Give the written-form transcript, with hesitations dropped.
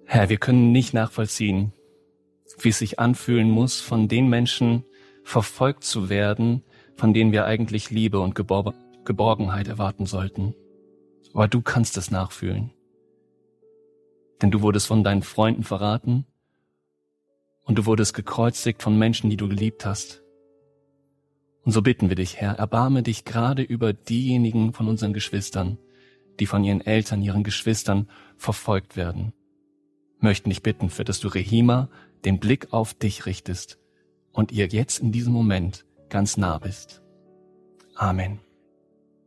Herr, wir können nicht nachvollziehen, wie es sich anfühlen muss, von den Menschen verfolgt zu werden, von denen wir eigentlich Liebe und Geborgenheit erwarten sollten. Aber du kannst es nachfühlen. Denn du wurdest von deinen Freunden verraten und du wurdest gekreuzigt von Menschen, die du geliebt hast. Und so bitten wir dich, Herr, erbarme dich gerade über diejenigen von unseren Geschwistern, die von ihren Eltern, ihren Geschwistern verfolgt werden. Möchten dich bitten, für dass du Rehima den Blick auf dich richtest und ihr jetzt in diesem Moment ganz nah bist. Amen.